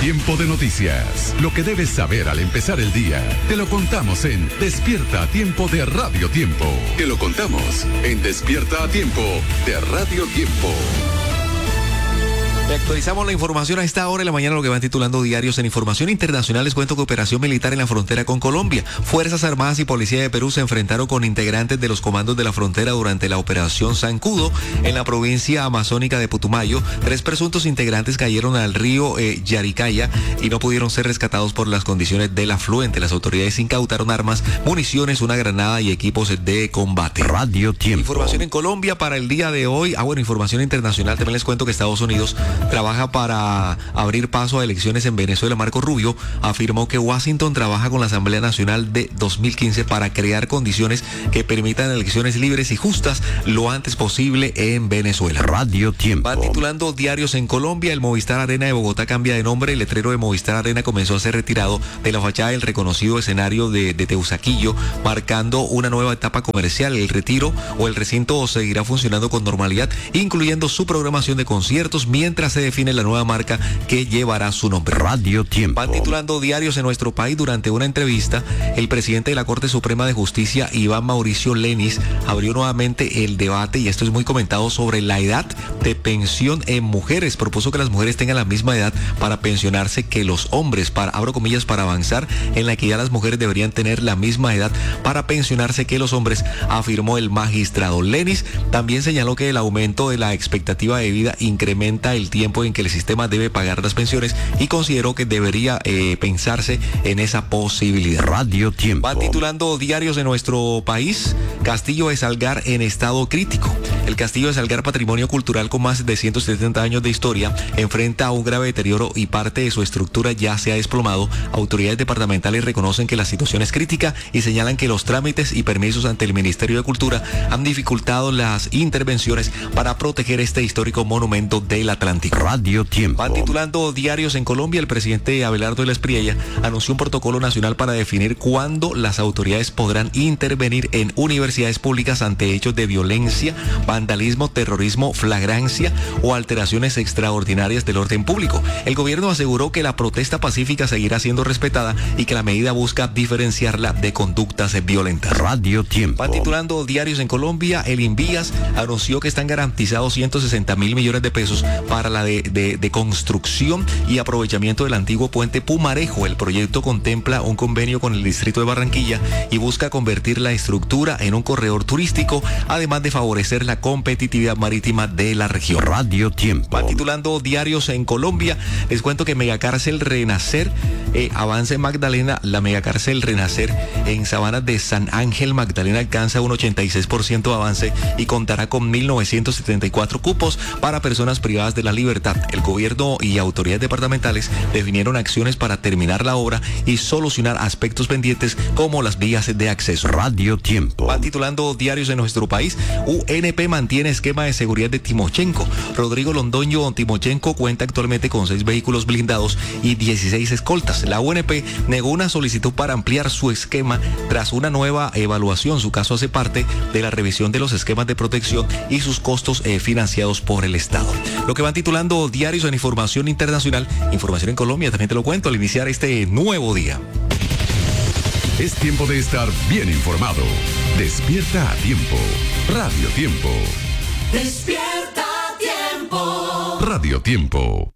Tiempo de noticias. Lo que debes saber al empezar el día. Te lo contamos en Despierta a Tiempo de Radio Tiempo. Te lo contamos en Despierta a Tiempo de Radio Tiempo. Actualizamos la información a esta hora de la mañana, lo que van titulando diarios. En información internacional les cuento que operación militar en la frontera con Colombia. Fuerzas Armadas y Policía de Perú se enfrentaron con integrantes de los comandos de la frontera durante la operación Zancudo en la provincia amazónica de Putumayo. 3 presuntos integrantes cayeron al río Yaricaya y no pudieron ser rescatados por las condiciones del afluente. Las autoridades incautaron armas, municiones, una granada y equipos de combate. Radio Tiempo. Información en Colombia para el día de hoy. Información internacional. También les cuento que Estados Unidos trabaja para abrir paso a elecciones en Venezuela. Marco Rubio afirmó que Washington trabaja con la Asamblea Nacional de 2015 para crear condiciones que permitan elecciones libres y justas lo antes posible en Venezuela. Radio Tiempo. Va titulando diarios en Colombia. El Movistar Arena de Bogotá cambia de nombre. El letrero de Movistar Arena comenzó a ser retirado de la fachada del reconocido escenario de Teusaquillo, marcando una nueva etapa comercial. El retiro o el recinto seguirá funcionando con normalidad, incluyendo su programación de conciertos, mientras se define la nueva marca que llevará su nombre. Radio Tiempo. Van titulando diarios en nuestro país. Durante una entrevista, el presidente de la Corte Suprema de Justicia, Iván Mauricio Lenis, abrió nuevamente el debate, y esto es muy comentado, sobre la edad de pensión en mujeres. Propuso que las mujeres tengan la misma edad para pensionarse que los hombres. Abro comillas, para avanzar en la equidad, las mujeres deberían tener la misma edad para pensionarse que los hombres, afirmó el magistrado. Lenis también señaló que el aumento de la expectativa de vida incrementa el tiempo en que el sistema debe pagar las pensiones y consideró que debería pensarse en esa posibilidad. Radio Tiempo. Van titulando diarios de nuestro país. Castillo de Salgar en estado crítico. El Castillo de Salgar, patrimonio cultural con más de 170 años de historia, enfrenta un grave deterioro y parte de su estructura ya se ha desplomado. Autoridades departamentales reconocen que la situación es crítica y señalan que los trámites y permisos ante el Ministerio de Cultura han dificultado las intervenciones para proteger este histórico monumento del Atlántico. Radio Tiempo. Van titulando diarios en Colombia. El presidente Abelardo de la Espriella anunció un protocolo nacional para definir cuándo las autoridades podrán intervenir en universidades públicas ante hechos de violencia, vandalismo, terrorismo, flagrancia o alteraciones extraordinarias del orden público. El gobierno aseguró que la protesta pacífica seguirá siendo respetada y que la medida busca diferenciarla de conductas violentas. Radio Tiempo. Van titulando diarios en Colombia. El Invías anunció que están garantizados 160 mil millones de pesos para la de construcción y aprovechamiento del antiguo puente Pumarejo. El proyecto contempla un convenio con el distrito de Barranquilla y busca convertir la estructura en un corredor turístico, además de favorecer la competitividad marítima de la región. Radio Tiempo. Va titulando diarios en Colombia. Les cuento que Megacárcel Renacer, avance Magdalena. La Megacárcel Renacer en Sabanas de San Ángel Magdalena alcanza un 86% de avance y contará con 1.974 cupos para personas privadas de la libertad. El gobierno y autoridades departamentales definieron acciones para terminar la obra y solucionar aspectos pendientes como las vías de acceso. Radio Tiempo. Van titulando diarios en nuestro país. UNP mantiene esquema de seguridad de Timochenko. Rodrigo Londoño Timochenko cuenta actualmente con 6 vehículos blindados y 16 escoltas. La UNP negó una solicitud para ampliar su esquema tras una nueva evaluación. Su caso hace parte de la revisión de los esquemas de protección y sus costos financiados por el Estado. Lo que van titulando diarios en información internacional. Información en Colombia, también te lo cuento al iniciar este nuevo día. Es tiempo de estar bien informado. Despierta a Tiempo. Radio Tiempo. Despierta a Tiempo. Radio Tiempo.